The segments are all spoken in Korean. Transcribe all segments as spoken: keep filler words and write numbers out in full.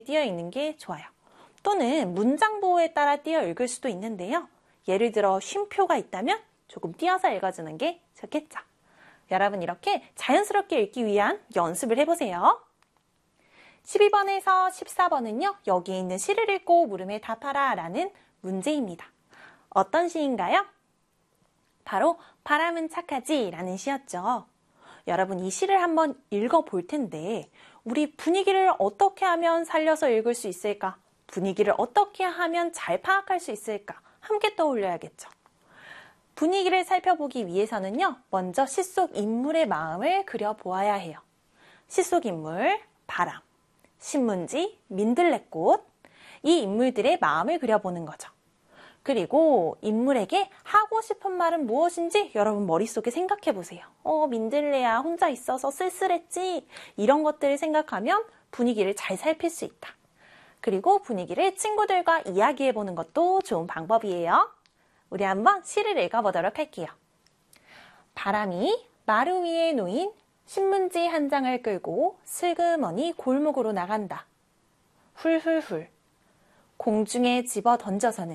띄어 읽는 게 좋아요. 또는 문장 보호에 따라 띄어 읽을 수도 있는데요. 예를 들어 쉼표가 있다면 조금 띄어서 읽어주는 게 좋겠죠. 여러분 이렇게 자연스럽게 읽기 위한 연습을 해보세요. 십이 번에서 십사 번은요. 여기 있는 시를 읽고 물음에 답하라 라는 문제입니다. 어떤 시인가요? 바로 바람은 착하지 라는 시였죠. 여러분 이 시를 한번 읽어볼 텐데 우리 분위기를 어떻게 하면 살려서 읽을 수 있을까? 분위기를 어떻게 하면 잘 파악할 수 있을까? 함께 떠올려야겠죠. 분위기를 살펴보기 위해서는요. 먼저 시 속 인물의 마음을 그려보아야 해요. 시 속 인물, 바람, 신문지, 민들레꽃 이 인물들의 마음을 그려보는 거죠. 그리고 인물에게 하고 싶은 말은 무엇인지 여러분 머릿속에 생각해 보세요. 어, 민들레야 혼자 있어서 쓸쓸했지. 이런 것들을 생각하면 분위기를 잘 살필 수 있다. 그리고 분위기를 친구들과 이야기해 보는 것도 좋은 방법이에요. 우리 한번 시를 읽어보도록 할게요. 바람이 마루 위에 놓인 신문지 한 장을 끌고 슬그머니 골목으로 나간다. 훌훌훌 공중에 집어 던져서는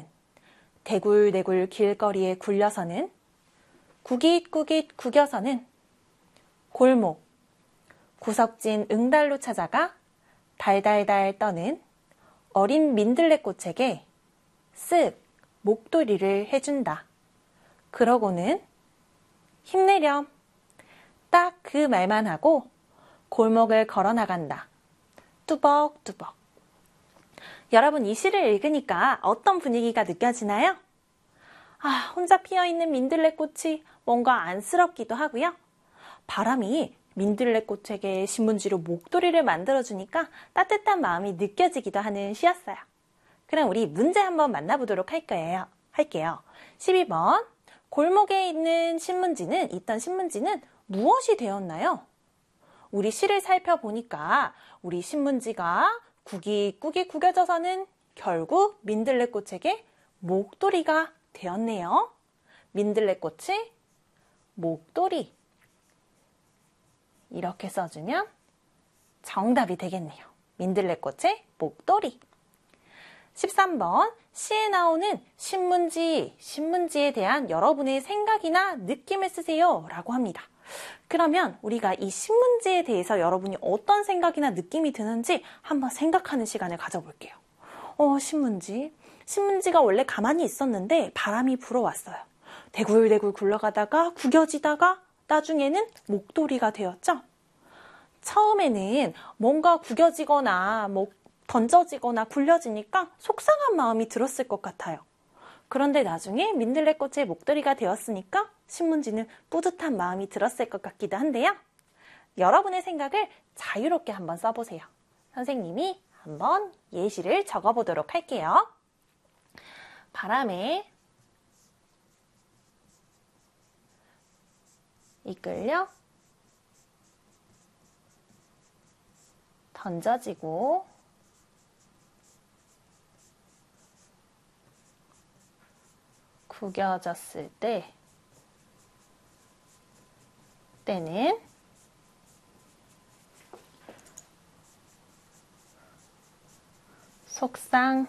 대굴대굴 길거리에 굴려서는 구깃구깃 구겨서는 골목 구석진 응달로 찾아가 달달달 떠는 어린 민들레꽃에게 쓱 목도리를 해준다. 그러고는 힘내렴. 딱 그 말만 하고 골목을 걸어 나간다. 뚜벅뚜벅. 여러분 이 시를 읽으니까 어떤 분위기가 느껴지나요? 아, 혼자 피어있는 민들레꽃이 뭔가 안쓰럽기도 하고요. 바람이 민들레꽃에게 신문지로 목도리를 만들어주니까 따뜻한 마음이 느껴지기도 하는 시였어요. 그럼 우리 문제 한번 만나보도록 할 거예요. 할게요. 십이 번 골목에 있는 신문지는 있던 신문지는 무엇이 되었나요? 우리 시를 살펴보니까 우리 신문지가 구깃구깃 구겨져서는 결국 민들레꽃에게 목도리가 되었네요. 민들레꽃의 목도리 이렇게 써주면 정답이 되겠네요. 민들레꽃의 목도리. 십삼 번 시에 나오는 신문지, 신문지에 대한 여러분의 생각이나 느낌을 쓰세요 라고 합니다. 그러면 우리가 이 신문지에 대해서 여러분이 어떤 생각이나 느낌이 드는지 한번 생각하는 시간을 가져볼게요. 어, 신문지. 신문지가 원래 가만히 있었는데 바람이 불어왔어요. 대굴대굴 굴러가다가 구겨지다가 나중에는 목도리가 되었죠. 처음에는 뭔가 구겨지거나 뭐 던져지거나 굴려지니까 속상한 마음이 들었을 것 같아요. 그런데 나중에 민들레꽃의 목도리가 되었으니까 신문지는 뿌듯한 마음이 들었을 것 같기도 한데요. 여러분의 생각을 자유롭게 한번 써보세요. 선생님이 한번 예시를 적어보도록 할게요. 바람에 이끌려 던져지고 구겨졌을 때 때는 속상했을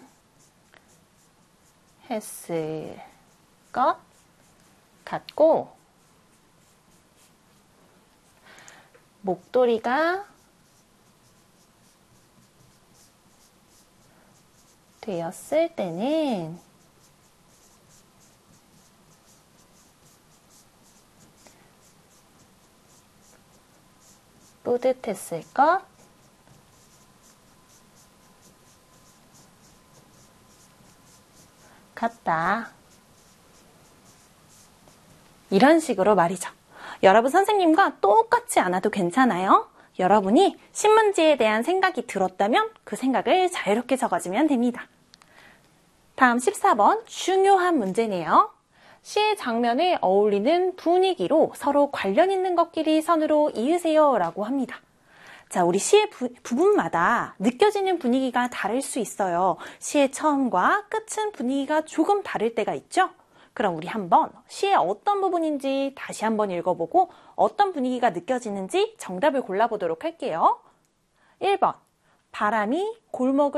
것 같고 목도리가 되었을 때는 뿌듯했을 것 같다. 이런 식으로 말이죠. 여러분 선생님과 똑같지 않아도 괜찮아요. 여러분이 신문지에 대한 생각이 들었다면 그 생각을 자유롭게 적어주면 됩니다. 다음 십사 번 중요한 문제네요. 시의 장면에 어울리는 분위기로 서로 관련 있는 것끼리 선으로 이으세요 라고 합니다. 자, 우리 시의 부, 부분마다 느껴지는 분위기가 다를 수 있어요. 시의 처음과 끝은 분위기가 조금 다를 때가 있죠. 그럼 우리 한번 시의 어떤 부분인지 다시 한번 읽어보고 어떤 분위기가 느껴지는지 정답을 골라보도록 할게요. 일 번 바람이 골목을